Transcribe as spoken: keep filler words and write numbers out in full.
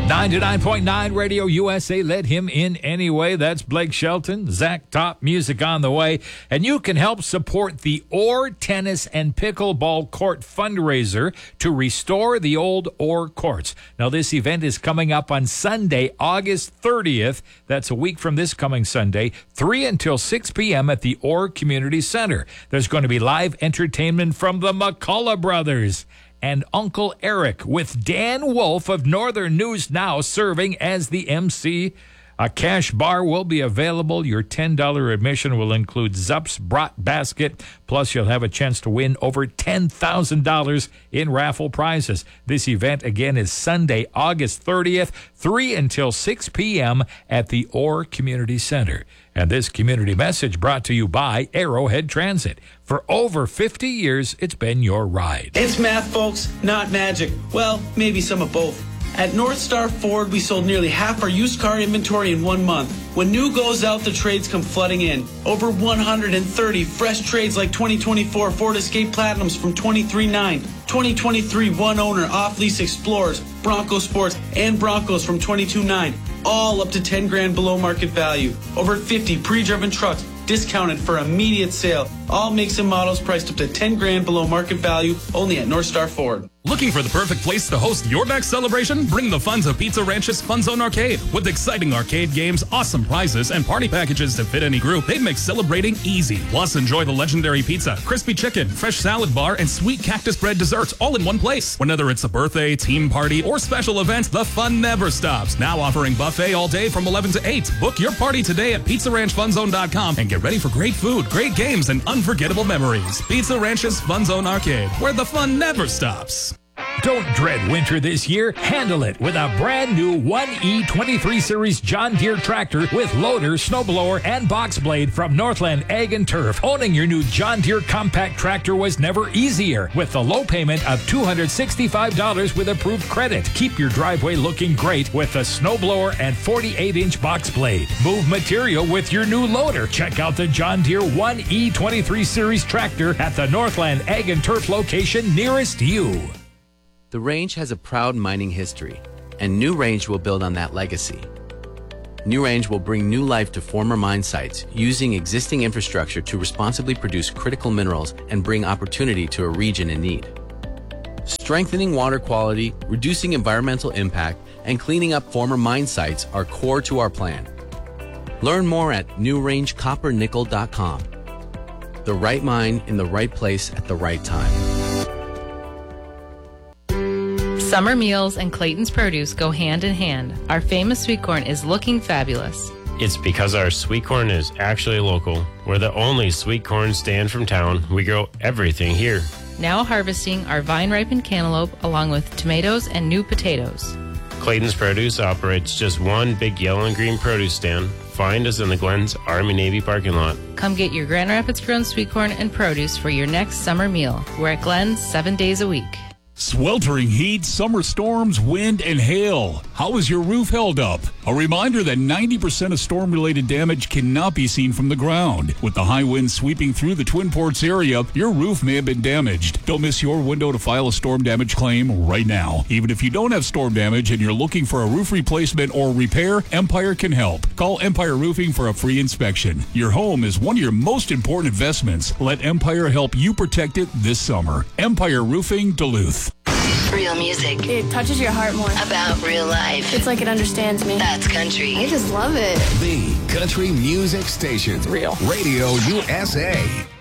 ninety-nine point nine Radio U S A, let him in anyway. That's Blake Shelton. Zach Top music on the way. And you can help support the Orr Tennis and Pickleball Court fundraiser to restore the old Orr courts. Now, this event is coming up on Sunday, August thirtieth. That's a week from this coming Sunday, three until six p.m. at the Orr Community Center. There's going to be live entertainment from the McCullough Brothers and Uncle Eric, with Dan Wolf of Northern News Now serving as the M C. A cash bar will be available. Your ten dollars admission will include Zupp's Brat Basket, plus you'll have a chance to win over ten thousand dollars in raffle prizes. This event, again, is Sunday, August thirtieth, three until six p.m. at the Orr Community Center. And this community message brought to you by Arrowhead Transit. For over fifty years, it's been your ride. It's math, folks, not magic. Well, maybe some of both. At North Star Ford, we sold nearly half our used car inventory in one month. When new goes out, the trades come flooding in. Over one hundred thirty fresh trades like twenty twenty-four Ford Escape Platinums from twenty-three nine, twenty twenty-three one-owner off-lease Explorers, Bronco Sports, and Broncos from twenty-two nine, all up to ten grand below market value. Over fifty pre-driven trucks discounted for immediate sale. All makes and models priced up to ten grand below market value, only at North Star Ford. Looking for the perfect place to host your next celebration? Bring the fun to Pizza Ranch's Fun Zone Arcade. With exciting arcade games, awesome prizes, and party packages to fit any group, they make celebrating easy. Plus, enjoy the legendary pizza, crispy chicken, fresh salad bar, and sweet cactus bread desserts all in one place. Whether it's a birthday, team party, or special event, the fun never stops. Now offering buffet all day from eleven to eight. Book your party today at pizza ranch fun zone dot com and get ready for great food, great games, and unforgettable memories. Pizza Ranch's Fun Zone Arcade, where the fun never stops. Don't dread winter this year. Handle it with a brand new one E twenty-three Series John Deere tractor with loader, snowblower, and box blade from Northland Ag and Turf. Owning your new John Deere compact tractor was never easier with the low payment of two hundred sixty-five dollars with approved credit. Keep your driveway looking great with the snowblower and forty-eight inch box blade. Move material with your new loader. Check out the John Deere one E twenty-three Series tractor at the Northland Ag and Turf location nearest you. The Range has a proud mining history, and New Range will build on that legacy. New Range will bring new life to former mine sites using existing infrastructure to responsibly produce critical minerals and bring opportunity to a region in need. Strengthening water quality, reducing environmental impact, and cleaning up former mine sites are core to our plan. Learn more at new range copper nickel dot com. The right mine in the right place at the right time. Summer meals and Clayton's Produce go hand in hand. Our famous sweet corn is looking fabulous. It's because our sweet corn is actually local. We're the only sweet corn stand from town. We grow everything here. Now harvesting our vine-ripened cantaloupe along with tomatoes and new potatoes. Clayton's Produce operates just one big yellow and green produce stand. Find us in the Glenn's Army-Navy parking lot. Come get your Grand Rapids grown sweet corn and produce for your next summer meal. We're at Glenn's seven days a week. Sweltering heat, summer storms, wind, and hail. How is your roof held up? A reminder that ninety percent of storm-related damage cannot be seen from the ground. With the high winds sweeping through the Twin Ports area, your roof may have been damaged. Don't miss your window to file a storm damage claim right now. Even if you don't have storm damage and you're looking for a roof replacement or repair, Empire can help. Call Empire Roofing for a free inspection. Your home is one of your most important investments. Let Empire help you protect it this summer. Empire Roofing, Duluth. Real music. It touches your heart more. About real life. It's like it understands me. That's country. I just love it. The country music station. Real. Radio U S A.